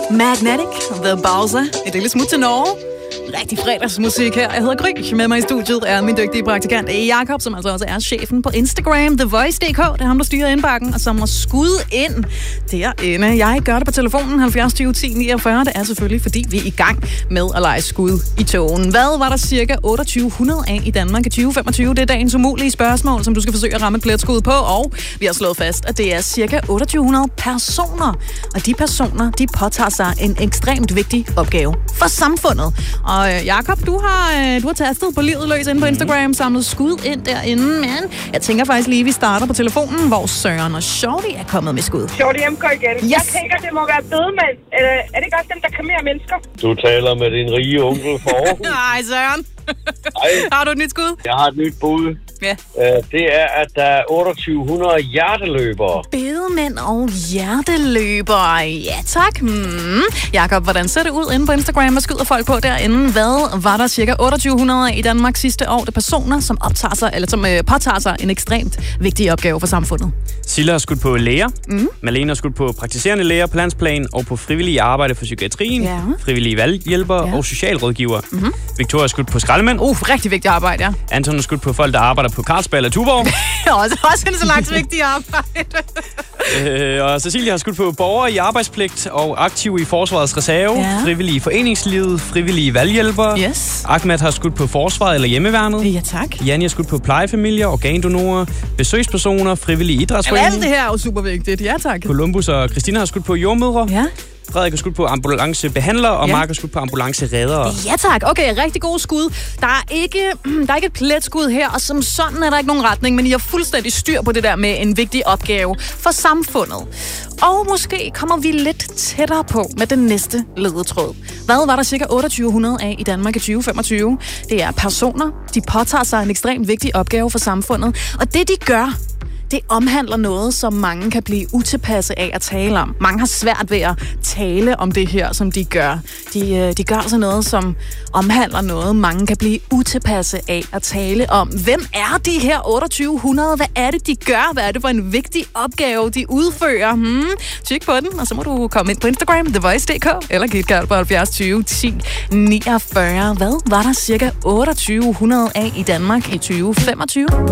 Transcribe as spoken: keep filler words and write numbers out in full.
Magnetic, The Bowser, et lille smut til Norge. Rigtig fredagsmusik her. Jeg hedder Gry. Med mig i studiet er min dygtige praktikant Jakob, som altså også er chefen på Instagram, The Voice punktum d k. Det er ham, der styrer indbakken og samler skud ind derinde. Jeg gør det på telefonen halvfjerds tyve ti niogfyrre. Det er selvfølgelig, fordi vi er i gang med at lege skud i togen. Hvad var der cirka otteogtyve hundrede af i Danmark i tyve femogtyve? Det er dagens umulige spørgsmål, som du skal forsøge at ramme et pletskud på. Og vi har slået fast, at det er cirka otteogtyve hundrede personer. Og de personer, de påtager sig en ekstremt vigtig opgave for samfundet. Og øh, Jakob, du har, øh, du har tastet på livet løs inde på Instagram, samlet skud ind derinde, men jeg tænker faktisk lige, at vi starter på telefonen, hvor Søren og Shorty er kommet med skud. Shorty M K igen. Yes. Jeg tænker, det må være bedemænd. Eller er det ikke også dem, der kremerer mennesker? Du taler med din rige onkel for Aarhus. Nej, Søren. Hej. Har du et nyt skud? Jeg har et nyt bud. Ja. Uh, det er, at der er otteogtyve hundrede hjerteløbere. Bedemænd og hjerteløbere. Ja, tak. Hmm. Jakob, hvordan ser det ud inde på Instagram? Hvad skyder folk på derinde? Hvad var der cirka otteogtyve hundrede i Danmark sidste år? Det er personer, som optager sig, eller som øh, påtager sig en ekstremt vigtig opgave for samfundet. Silla har skudt på læger. Mm. Malene har skudt på praktiserende læger på landsplan og på frivillige arbejde for psykiatrien, Ja. frivillige valghjælpere Ja. og socialrådgiver. Mm-hmm. Victoria har skudt på skraldemænd. Uh, rigtig vigtigt arbejde, ja. Anton har skudt på folk, der arbejder på Carlsberg eller Tuborg. også, også en slags vigtig arbejde. øh, og Cecilia har skudt på borgere i arbejdspligt og aktive i forsvarets reserve, Ja. frivillige foreningslivet, frivillige valghjælpere. Yes. Ahmed har skudt på forsvaret eller hjemmeværnet. Ja, tak. Janni har skudt på plejefamilier, organdonorer, besøgspersoner, frivillige Jamen, idrætsforeninger. alt det her er jo super vigtigt. Ja, tak. Columbus og Christina har skudt på jordmødre. Ja. Frederik har skudt på ambulancebehandlere, og Ja. Mark har skudt på ambulancereddere. Ja tak, okay, rigtig god skud. Der er ikke, der er ikke et pletskud her, og som sådan er der ikke nogen retning, men I har fuldstændig styr på det der med en vigtig opgave for samfundet. Og måske kommer vi lidt tættere på med den næste ledetråd. Hvad var der cirka otteogtyve hundrede af i Danmark i tyve femogtyve? Det er personer, de påtager sig en ekstremt vigtig opgave for samfundet, og det de gør, det omhandler noget, som mange kan blive utilpasse af at tale om. Mange har svært ved at tale om det her, som de gør. De, de gør altså noget, som omhandler noget, mange kan blive utilpasse af at tale om. Hvem er de her otteogtyve hundrede? Hvad er det, de gør? Hvad er det for en vigtig opgave, de udfører? Hmm? Tyk på den, og så må du komme ind på Instagram, The Voice punktum d k, eller giv et kald på halvfjerds tyve ti niogfyrre. Hvad var der cirka otteogtyve hundrede af i Danmark i tyve femogtyve?